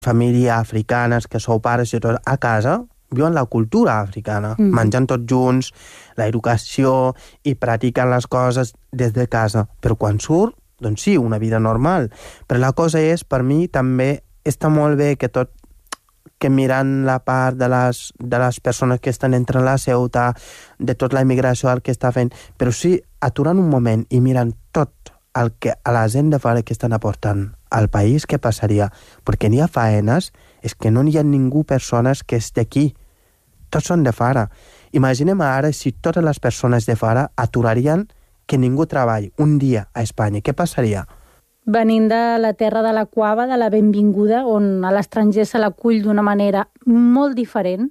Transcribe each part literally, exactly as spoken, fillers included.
famílies africanes que sou pares i tot, a casa viuen la cultura africana, mm. mengen tots junts, l'educació i practiquen les coses des de casa. Però quan surt, doncs sí, una vida normal. Però la cosa és, per mi també està molt bé que tot que mirant la part de les, de les persones que estan entrant a la Ceuta, de tota la immigració el que està fent, però sí, aturant un moment i mirant tot el que a la gent de fora que estan aportant al país, què passaria? Perquè n'hi ha faenes, és que no n'hi ha ningú persones que és d'aquí. Tots són de fora. Imaginem ara si totes les persones de fora aturarien que ningú treballi un dia a Espanya. Què passaria? Venint de la terra de la Cuava, de la benvinguda, on a l'estranger se l'acull d'una manera molt diferent,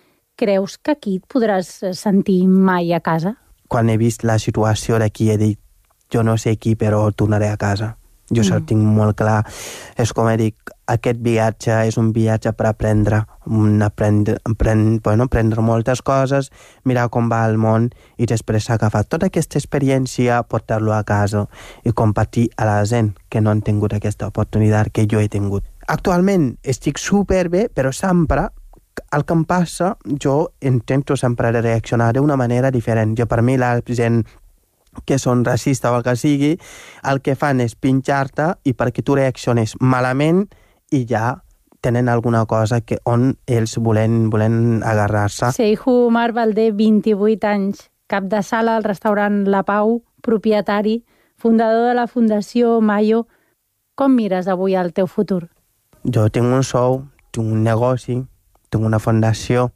creus que aquí et podràs sentir mai a casa? Quan he vist la situació d'aquí he dit, jo no sé qui, però tornaré a casa. Jo mm. se'l tinc molt clar. És com he dit, aquest viatge és un viatge per aprendre, aprendre, aprendre, bueno, aprendre moltes coses, mirar com va el món i després agafar tota aquesta experiència, portar-lo a casa i compartir a la gent que no han tingut aquesta oportunitat que jo he tingut. Actualment estic superbé, però sempre el que em passa, jo intento sempre reaccionar d'una manera diferent. Jo, per mi, la gent que són racistes o el que sigui, el que fan és pinxar-te i perquè tu reacciones malament i ja tenen alguna cosa que on ells volen, volen agarrar-se. Seihu Omar Baldé, vint-i-vuit anys, cap de sala al restaurant La Pau, propietari, fundador de la Fundació Mayo. Com mires avui el teu futur? Jo tinc un sou, tinc un negoci, tinc una fundació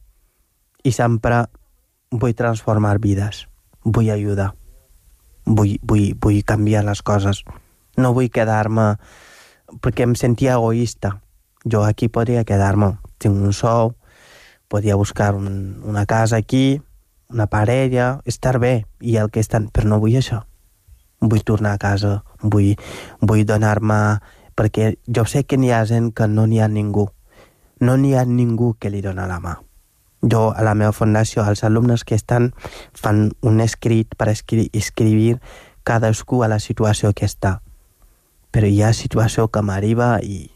i sempre vull transformar vides, vull ajudar. Vull, vull, vull canviar les coses. No vull quedar-me perquè em sentia egoista. Jo aquí podria quedar-me. Tinc un sou, podria buscar un, una casa aquí, una parella, estar bé, i el que estan... Però no vull això. Vull tornar a casa, vull, vull donar-me... Perquè jo sé que n'hi ha gent que no n'hi ha ningú. No n'hi ha ningú que li dona la mà. Jo, a la meva fundació, els alumnes que estan fan un escrit per escri escriure cadascú a la situació que està. Però hi ha situació que m'arriba i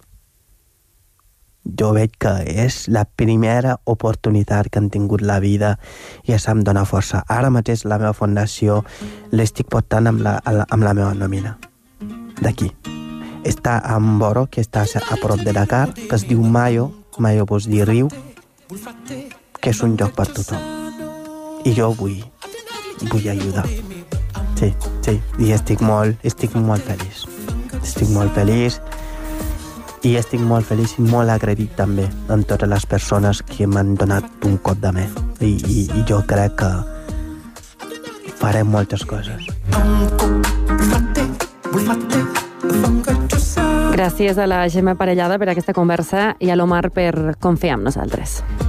jo veig que és la primera oportunitat que han tingut la vida i això em dona força. Ara mateix la meva fundació l'estic portant amb la, amb la meva nòmina. D'aquí. Està a Mboro, que està a prop de Dakar, que es diu Mayo, Mayo vols dir riu, que és un lloc per tothom. I jo vull, vull ajudar. Sí, sí, i estic molt, estic molt feliç. Estic molt feliç i estic molt feliç i molt agraït també amb totes les persones que m'han donat un cop de mà. I, i, i jo crec que farem moltes coses. Gràcies a la Gemma Parellada per aquesta conversa i a l'Omar per confiar en nosaltres.